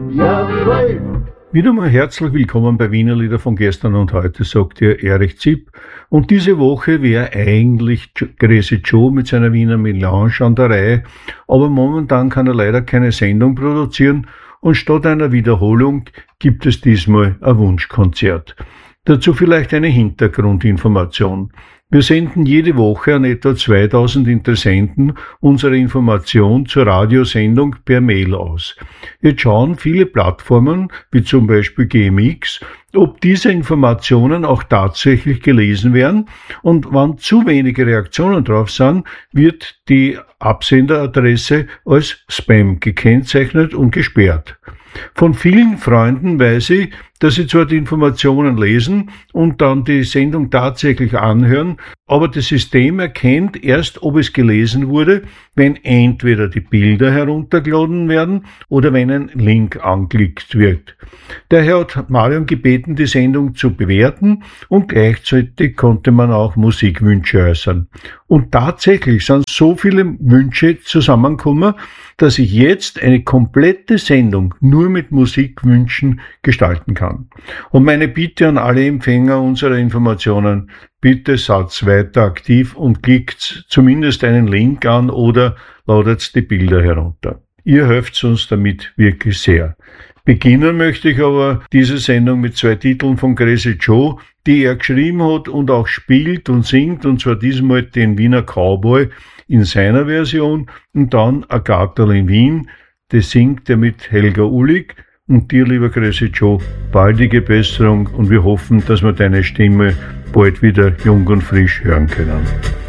Jawohl! Wieder mal herzlich willkommen bei Wiener Lieder von gestern und heute, sagt ihr Erich Zipp. Und diese Woche wäre eigentlich Crazy Joe mit seiner Wiener Melange an der Reihe, aber momentan kann er leider keine Sendung produzieren und statt einer Wiederholung gibt es diesmal ein Wunschkonzert. Dazu vielleicht eine Hintergrundinformation. Wir senden jede Woche an etwa 2000 Interessenten unsere Information zur Radiosendung per Mail aus. Jetzt schauen viele Plattformen, wie zum Beispiel GMX, ob diese Informationen auch tatsächlich gelesen werden, und wenn zu wenige Reaktionen drauf sind, wird die Absenderadresse als Spam gekennzeichnet und gesperrt. Von vielen Freunden weiß ich, dass sie zwar die Informationen lesen und dann die Sendung tatsächlich anhören, aber das System erkennt erst, ob es gelesen wurde, wenn entweder die Bilder heruntergeladen werden oder wenn ein Link angeklickt wird. Daher hat Marion gebeten, die Sendung zu bewerten, und gleichzeitig konnte man auch Musikwünsche äußern. Und tatsächlich sind so viele Wünsche zusammengekommen, dass ich jetzt eine komplette Sendung nur mit Musikwünschen gestalten kann. Und meine Bitte an alle Empfänger unserer Informationen: bitte seid weiter aktiv und klickt zumindest einen Link an oder ladet die Bilder herunter. Ihr helft uns damit wirklich sehr. Beginnen möchte ich aber diese Sendung mit 2 Titeln von Crazy Joe, die er geschrieben hat und auch spielt und singt, und zwar diesmal den Wiener Cowboy in seiner Version und dann Agatha in Wien, das singt er mit Helga Ulig. Und dir, lieber Crazy Joe, baldige Besserung, und wir hoffen, dass wir deine Stimme bald wieder jung und frisch hören können.